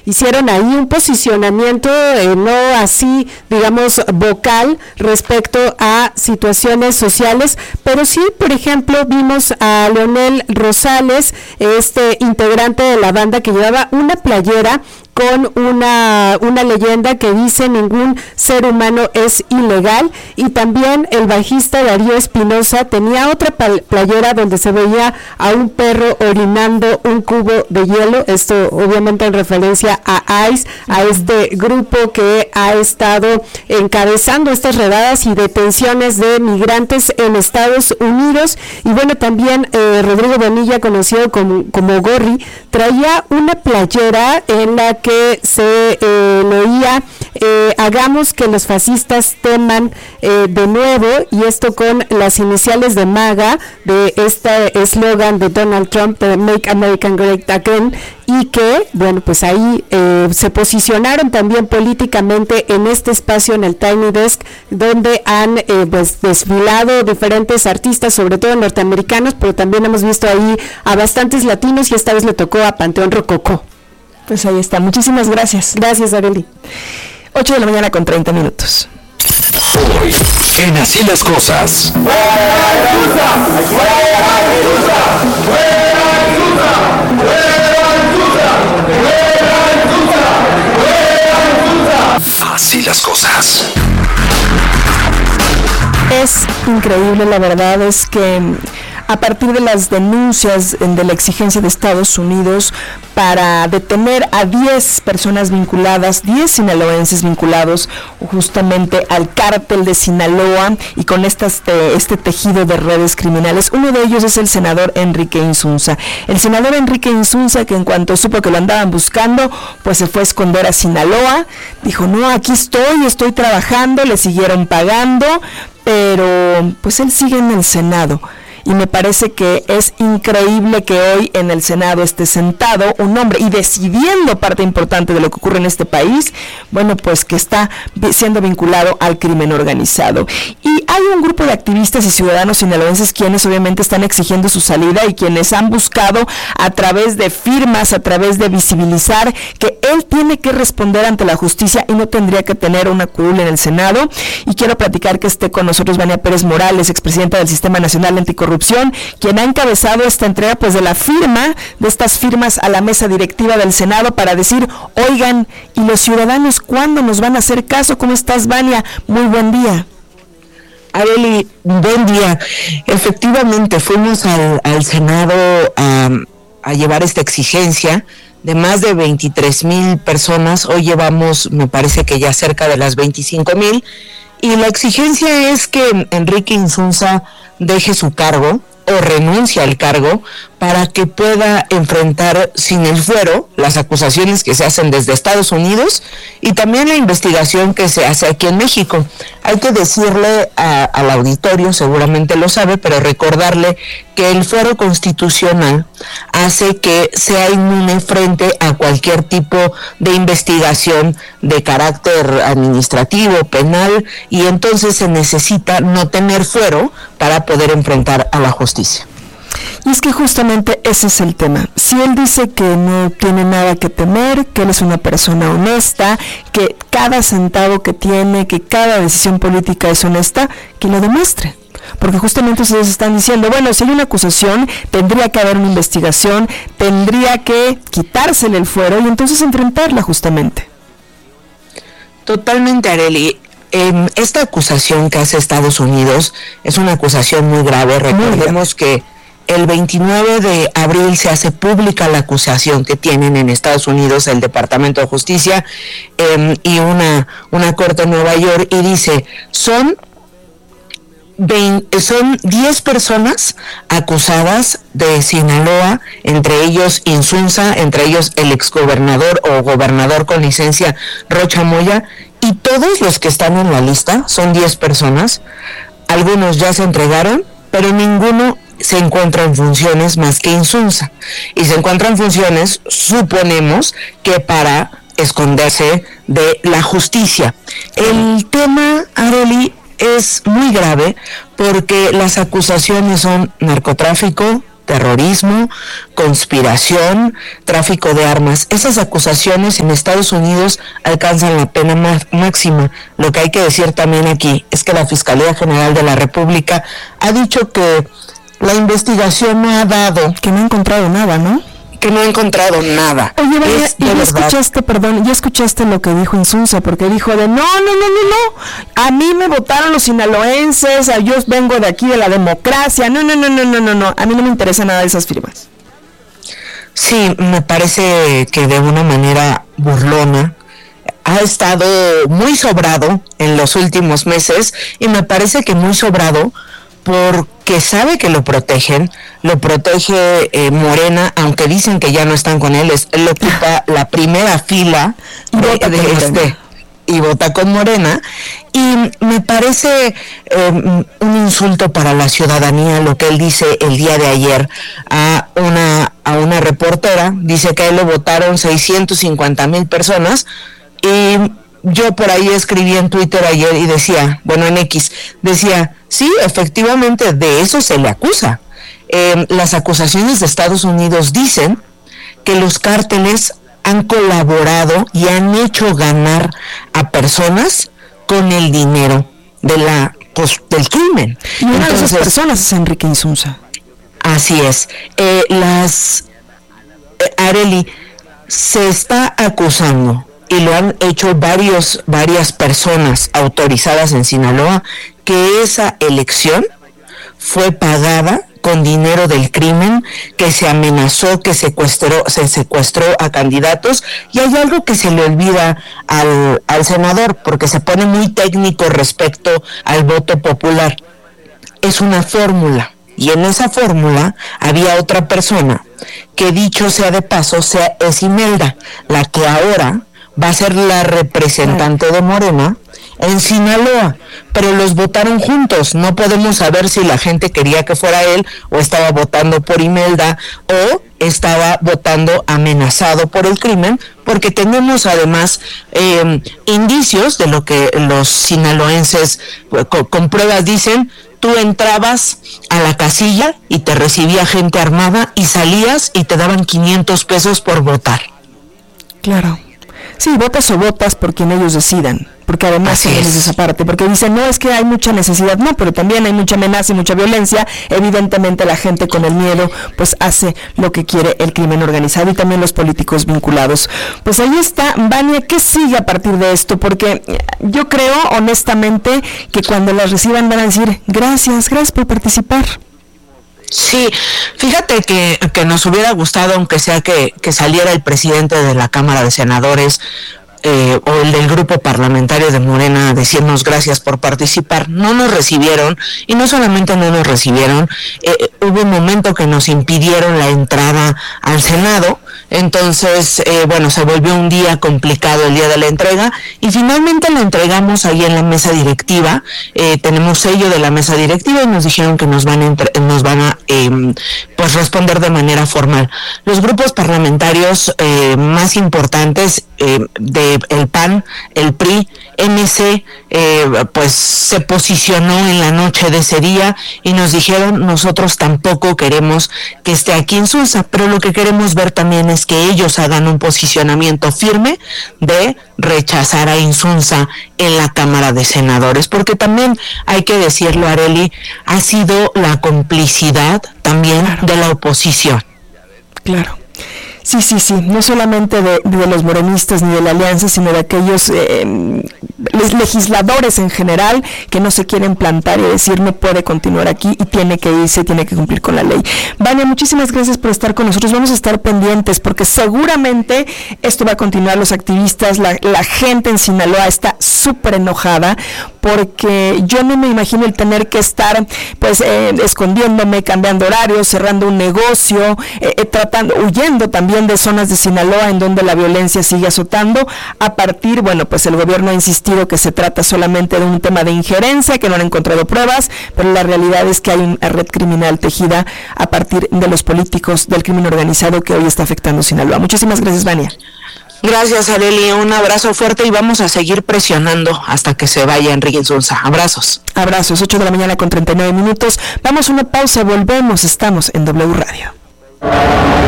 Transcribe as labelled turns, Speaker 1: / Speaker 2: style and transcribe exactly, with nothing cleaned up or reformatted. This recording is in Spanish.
Speaker 1: hicieron ahí un posicionamiento eh, no así, digamos, vocal respecto a situaciones sociales, pero sí, por ejemplo, vimos a Leonel Rosales, este integrante de la banda que llevaba una playera con una, una leyenda que dice ningún ser humano es ilegal, y también el bajista Darío Espinosa tenía otra playera donde se veía a un perro orinando un cubo de hielo, esto obviamente en referencia a ICE, a este grupo que ha estado encabezando estas redadas y detenciones de migrantes en Estados Unidos. Y bueno, también eh, Rodrigo Bonilla, conocido como, como Gorri, traía una playera en la que se eh, leía eh, hagamos que los fascistas teman eh, de nuevo, y esto con las iniciales de MAGA, de este eslogan de Donald Trump, de Make America Great Again, y que, bueno, pues ahí eh, se posicionaron también políticamente en este espacio, en el Tiny Desk, donde han eh, pues desfilado diferentes artistas, sobre todo norteamericanos, pero también hemos visto ahí a bastantes latinos, y esta vez le tocó a Panteón Rococó.
Speaker 2: Pues ahí está, muchísimas gracias.
Speaker 1: Gracias, Arely.
Speaker 2: ocho de la mañana con treinta minutos.
Speaker 3: Hoy, en Así las Cosas. Así las cosas.
Speaker 2: Es increíble, la verdad es que a partir de las denuncias de la exigencia de Estados Unidos para detener a diez personas vinculadas, diez sinaloenses vinculados justamente al cártel de Sinaloa y con estas, te, este tejido de redes criminales. Uno de ellos es el senador Enrique Insunza. El senador Enrique Insunza, que en cuanto supo que lo andaban buscando, pues se fue a esconder a Sinaloa. Dijo, no, aquí estoy, estoy trabajando, le siguieron pagando, pero pues él sigue en el Senado. Y me parece que es increíble que hoy en el Senado esté sentado un hombre y decidiendo parte importante de lo que ocurre en este país, bueno, pues que está siendo vinculado al crimen organizado. Y hay un grupo de activistas y ciudadanos sinaloenses quienes obviamente están exigiendo su salida y quienes han buscado a través de firmas, a través de visibilizar que él tiene que responder ante la justicia y no tendría que tener una curul en el Senado. Y quiero platicar que esté con nosotros Vania Pérez Morales, expresidenta del Sistema Nacional Anticorrupción, quien ha encabezado esta entrega pues de la firma, de estas firmas a la mesa directiva del Senado para decir, oigan, ¿y los ciudadanos cuándo nos van a hacer caso? ¿Cómo estás, Vania? Muy buen día.
Speaker 4: Arely, buen día. Efectivamente, fuimos al, al Senado a, a llevar esta exigencia de más de veintitrés mil personas. Hoy llevamos, me parece que ya cerca de las veinticinco mil, y la exigencia es que Enrique Insunza deje su cargo o renuncie al cargo para que pueda enfrentar sin el fuero las acusaciones que se hacen desde Estados Unidos y también la investigación que se hace aquí en México. Hay que decirle a, al auditorio, seguramente lo sabe, pero recordarle que el fuero constitucional hace que sea inmune frente a cualquier tipo de investigación de carácter administrativo, penal, y entonces se necesita no tener fuero para poder enfrentar a la justicia.
Speaker 2: Y es que justamente ese es el tema. Si él dice que no tiene nada que temer, que él es una persona honesta, que cada centavo que tiene, que cada decisión política es honesta, que lo demuestre. Porque justamente ustedes están diciendo, bueno, si hay una acusación, tendría que haber una investigación, tendría que quitársele el fuero y entonces enfrentarla justamente.
Speaker 4: Totalmente, Arely. Eh, esta acusación que hace Estados Unidos es una acusación muy grave. Recordemos que el veintinueve de abril se hace pública la acusación que tienen en Estados Unidos el Departamento de Justicia eh, y una, una corte en Nueva York, y dice, son veinte, son diez personas acusadas de Sinaloa, entre ellos Insunza, entre ellos el exgobernador o gobernador con licencia Rocha Moya, y todos los que están en la lista son diez personas. Algunos ya se entregaron, pero ninguno se encuentra en funciones más que Insunza, y se encuentra en funciones, suponemos, que para esconderse de la justicia. El tema, Arely, es muy grave porque las acusaciones son narcotráfico, terrorismo, conspiración, tráfico de armas. Esas acusaciones en Estados Unidos alcanzan la pena más máxima. Lo que hay que decir también aquí es que la Fiscalía General de la República ha dicho que la investigación no ha dado,
Speaker 2: que no ha encontrado nada, ¿no?
Speaker 4: que no ha encontrado nada.
Speaker 2: Oye, María, y ya escuchaste, perdón, ya escuchaste lo que dijo Insunza, porque dijo de no, no, no, no, no, a mí me votaron los sinaloenses, yo vengo de aquí de la democracia, no, no, no, no, no, no, no, a mí no me interesa nada de esas firmas.
Speaker 4: Sí, me parece que de una manera burlona ha estado muy sobrado en los últimos meses, y me parece que muy sobrado porque sabe que lo protegen, lo protege eh, Morena, aunque dicen que ya no están con él, es, él ocupa la primera fila de, de este, y vota con Morena, y me parece eh, un insulto para la ciudadanía lo que él dice el día de ayer a una, a una reportera. Dice que a él lo votaron seiscientos cincuenta mil personas, y yo por ahí escribí en Twitter ayer y decía, bueno, en X, decía, sí, efectivamente, de eso se le acusa. Eh, las acusaciones de Estados Unidos dicen que los cárteles han colaborado y han hecho ganar a personas con el dinero de la, pues, del crimen.
Speaker 2: Y una Entonces, de esas personas es Enrique Insunza.
Speaker 4: Así es. Eh, las, eh, Arely, se está acusando, y lo han hecho varios, varias personas autorizadas en Sinaloa, que esa elección fue pagada con dinero del crimen, que se amenazó, que secuestró, se secuestró a candidatos. Y hay algo que se le olvida al, al senador, porque se pone muy técnico respecto al voto popular. Es una fórmula, y en esa fórmula había otra persona, que dicho sea de paso, sea, es Imelda, la que ahora va a ser la representante de Morena en Sinaloa, pero los votaron juntos. No podemos saber si la gente quería que fuera él, o estaba votando por Imelda, o estaba votando amenazado por el crimen, porque tenemos además eh, indicios de lo que los sinaloenses con, con pruebas dicen. Tú entrabas a la casilla y te recibía gente armada, y salías y te daban quinientos pesos por votar.
Speaker 2: Claro. Sí, votas o votas por quien ellos decidan, porque además se les esa parte, porque dicen, no, es que hay mucha necesidad, no, pero también hay mucha amenaza y mucha violencia. Evidentemente la gente con el miedo pues hace lo que quiere el crimen organizado, y también los políticos vinculados. Pues ahí está, Vania, ¿qué sigue a partir de esto? Porque yo creo honestamente que cuando las reciban van a decir, gracias, gracias por participar.
Speaker 4: Sí, fíjate que, que nos hubiera gustado, aunque sea que, que saliera el presidente de la Cámara de Senadores eh, o el del grupo parlamentario de Morena a decirnos gracias por participar. No nos recibieron, y no solamente no nos recibieron, eh, hubo un momento que nos impidieron la entrada al Senado. Entonces, eh, bueno, se volvió un día complicado el día de la entrega, y finalmente la entregamos ahí en la mesa directiva. Eh, tenemos sello de la mesa directiva, y nos dijeron que nos van a, entre, nos van a eh, pues responder de manera formal. Los grupos parlamentarios eh, más importantes eh, de el P A N, el P R I, M C, eh, pues se posicionó en la noche de ese día y nos dijeron, nosotros tampoco queremos que esté aquí Insunza, pero lo que queremos ver también es que ellos hagan un posicionamiento firme de rechazar a Insunza en la Cámara de Senadores, porque también hay que decirlo, Arely, ha sido la complicidad también claro. de la oposición.
Speaker 2: Claro. Sí, sí, sí, no solamente de, de los morenistas ni de la alianza, sino de aquellos eh, legisladores en general que no se quieren plantar y decir no puede continuar aquí y tiene que irse, tiene que cumplir con la ley. Vania, muchísimas gracias por estar con nosotros. Vamos a estar pendientes porque seguramente esto va a continuar. Los activistas, la, la gente en Sinaloa está súper enojada porque yo no me imagino el tener que estar pues eh, escondiéndome, cambiando horarios, cerrando un negocio, eh, eh, tratando, huyendo también de zonas de Sinaloa en donde la violencia sigue azotando. A partir, bueno, pues el gobierno ha insistido que se trata solamente de un tema de injerencia, que no han encontrado pruebas, pero la realidad es que hay una red criminal tejida a partir de los políticos del crimen organizado que hoy está afectando Sinaloa. Muchísimas gracias, Vania.
Speaker 4: Gracias, Arely, un abrazo fuerte y vamos a seguir presionando hasta que se vaya Enrique Insunza. Abrazos.
Speaker 2: Abrazos, ocho de la mañana con treinta y nueve minutos. Vamos a una pausa, volvemos, estamos en W Radio.